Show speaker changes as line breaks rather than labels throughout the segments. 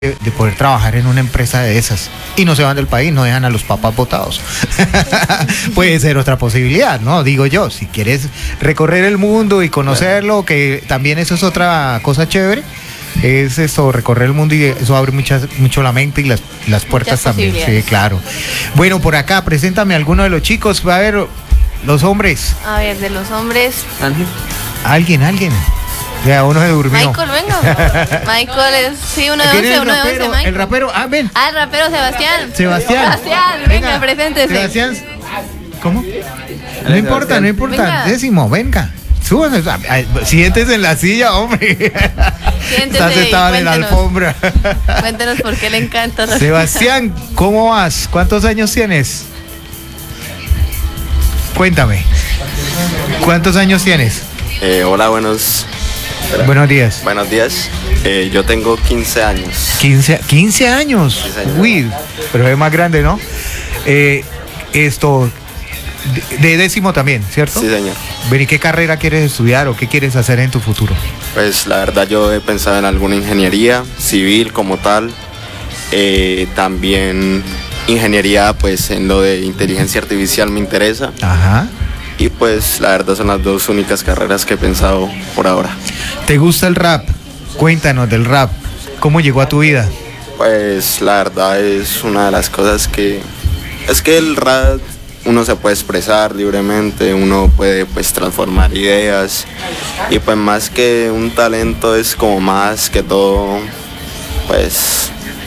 de poder trabajar en una empresa de esas y no se van del país, no dejan a los papás botados. Puede ser otra posibilidad, ¿no? Digo yo, si quieres recorrer el mundo y conocerlo, que también eso es otra cosa chévere, es eso, recorrer el mundo, y eso abre mucho la mente y las puertas también. Sí, claro. Bueno, por acá, preséntame a alguno de los chicos. Va a ver, los hombres.
A ver, de los hombres.
Alguien. Ya, uno se durmió.
Michael, venga. Michael es, sí, uno de 11, Michael.
El rapero, ven.
Ah, el rapero Sebastián.
Sebastián,
venga, preséntese.
Sebastián, ¿cómo? No importa.
Venga.
Décimo, venga. Súbase, siéntese en la silla, hombre.
Siéntese.
Está sentado en la alfombra.
Cuéntenos por qué le encanta.
Sebastián, ¿cómo vas? ¿Cuántos años tienes? Cuéntame. ¿Cuántos años tienes?
Hola, buenos
días.
Buenos días. Yo tengo 15 años.
15 años. Uy, pero es más grande, ¿no? Esto, de décimo también, ¿cierto?
Sí, señor.
¿Y qué carrera quieres estudiar o qué quieres hacer en tu futuro?
Pues la verdad yo he pensado en alguna ingeniería civil como tal. También ingeniería, pues en lo de inteligencia artificial me interesa.
Ajá.
Y pues la verdad son las dos únicas carreras que he pensado por ahora.
¿Te gusta el rap? Cuéntanos del rap. ¿Cómo llegó a tu vida?
Pues la verdad es una de las cosas que... Es que el rap uno se puede expresar libremente, uno puede pues transformar ideas. Y pues más que un talento es como más que todo, pues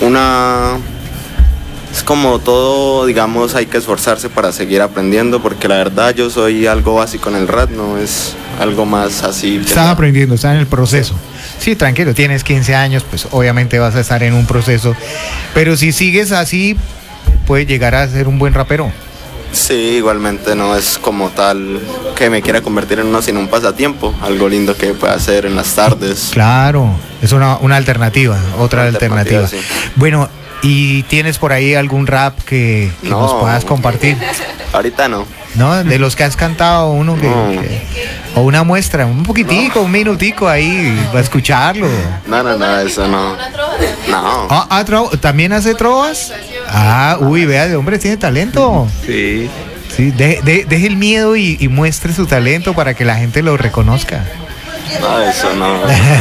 es como todo, digamos, hay que esforzarse para seguir aprendiendo, porque la verdad yo soy algo básico en el rap, no es algo más así.
Estás aprendiendo, estás en el proceso. Sí, tranquilo, tienes 15 años, pues obviamente vas a estar en un proceso, pero si sigues así, puedes llegar a ser un buen rapero.
Sí, igualmente no es como tal que me quiera convertir en uno, sino un pasatiempo, algo lindo que pueda hacer en las tardes.
Claro, es una alternativa, otra alternativa.
Sí.
Bueno, ¿y tienes por ahí algún rap que nos puedas compartir?
Ahorita no.
¿No? De los que has cantado, uno o una muestra, un poquitico, un minutico ahí, para escucharlo.
No, eso no. No.
¿También hace trovas? Vea, de hombre tiene talento.
Sí.
Sí, deje el miedo y muestre su talento para que la gente lo reconozca.
No, eso no.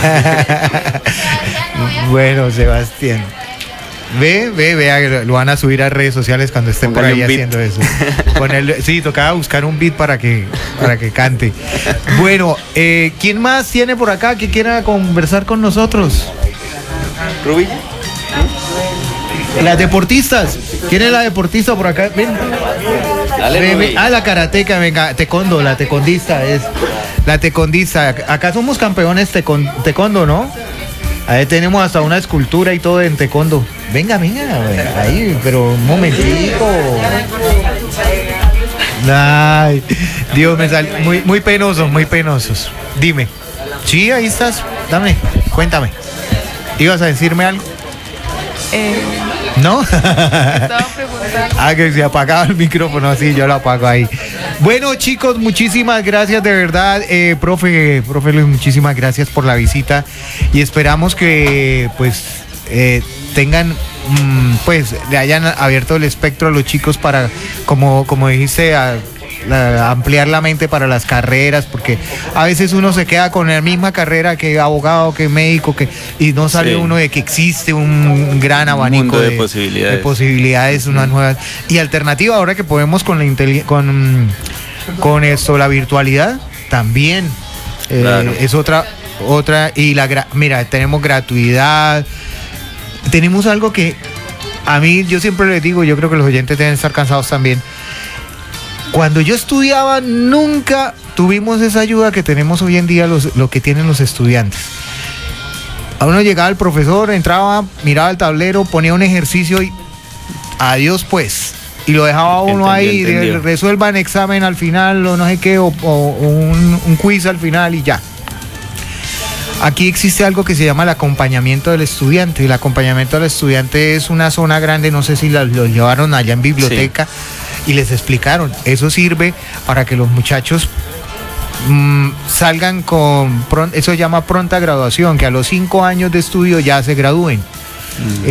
Bueno, Sebastián. Vea, lo van a subir a redes sociales cuando esté por ahí haciendo eso. Sí, tocaba buscar un beat para que cante. Bueno, ¿quién más tiene por acá que quiera conversar con nosotros?
Rubí.
Las deportistas. ¿Quién es la deportista por acá? Ven. Ven. La karateca, venga, la tecondista es. La tecondista. Acá somos campeones tecondo, ¿no? Ahí tenemos hasta una escultura y todo en taekwondo. Venga, ahí, pero un momentico. Ay, Dios, me sale muy penosos. Dime. Sí, ahí estás. Dame, cuéntame. ¿Ibas a decirme algo? ¿No?
Estaba preguntando.
Que se apagaba el micrófono, así yo lo apago ahí. Bueno, chicos, muchísimas gracias de verdad, profe Luis, muchísimas gracias por la visita y esperamos que pues tengan pues le hayan abierto el espectro a los chicos para, como dijiste, ampliar la mente para las carreras, porque a veces uno se queda con la misma carrera que abogado, que médico, y no sabe uno de que existe un gran abanico de posibilidades, unas nuevas y alternativas. Ahora que podemos con la virtualidad también, claro. Es otra y mira, tenemos gratuidad, tenemos algo que a mí, yo siempre les digo, yo creo que los oyentes deben estar cansados también. Cuando yo estudiaba nunca tuvimos esa ayuda que tenemos hoy en día lo que tienen los estudiantes. A uno llegaba el profesor, entraba, miraba el tablero, ponía un ejercicio y adiós pues. Y lo dejaba uno ahí, resuelvan examen al final o no sé qué, o un quiz al final y ya. Aquí existe algo que se llama el acompañamiento del estudiante. Y el acompañamiento del estudiante es una zona grande, no sé si lo llevaron allá en biblioteca. Sí. Y les explicaron, eso sirve para que los muchachos salgan con, eso se llama pronta graduación, que a los 5 años de estudio ya se gradúen.